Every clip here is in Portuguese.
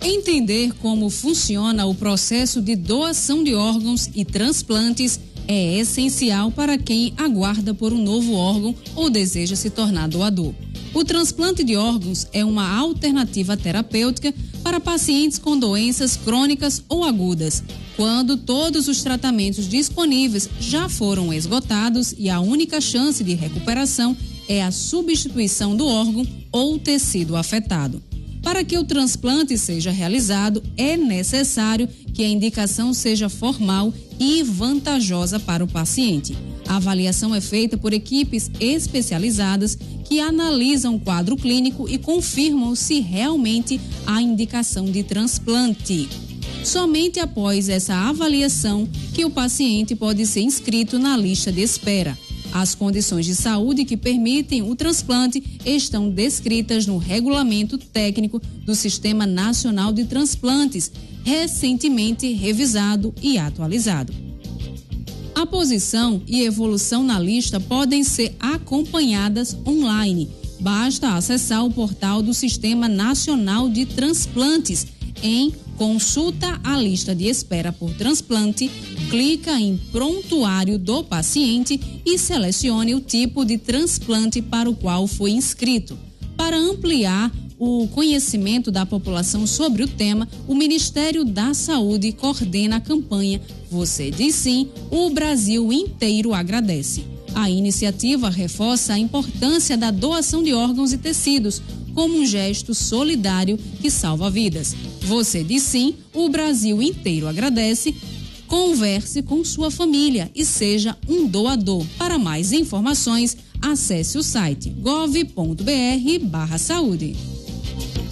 Entender como funciona o processo de doação de órgãos e transplantes é essencial para quem aguarda por um novo órgão ou deseja se tornar doador. O transplante de órgãos é uma alternativa terapêutica para pacientes com doenças crônicas ou agudas, quando todos os tratamentos disponíveis já foram esgotados e a única chance de recuperação é a substituição do órgão ou tecido afetado. Para que o transplante seja realizado, é necessário que a indicação seja formal e vantajosa para o paciente. A avaliação é feita por equipes especializadas que analisam o quadro clínico e confirmam se realmente há indicação de transplante. Somente após essa avaliação que o paciente pode ser inscrito na lista de espera. As condições de saúde que permitem o transplante estão descritas no Regulamento Técnico do Sistema Nacional de Transplantes, recentemente revisado e atualizado. A posição e evolução na lista podem ser acompanhadas online. Basta acessar o portal do Sistema Nacional de Transplantes em Consulta a lista de espera por transplante, clica em prontuário do paciente e selecione o tipo de transplante para o qual foi inscrito. Para ampliar o conhecimento da população sobre o tema, o Ministério da Saúde coordena a campanha Você Diz Sim, o Brasil inteiro agradece. A iniciativa reforça a importância da doação de órgãos e tecidos como um gesto solidário que salva vidas. Você diz sim, o Brasil inteiro agradece. Converse com sua família e seja um doador. Para mais informações, acesse o site gov.br/saúde.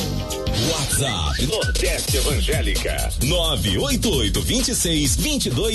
WhatsApp Nordeste Evangélica 9882622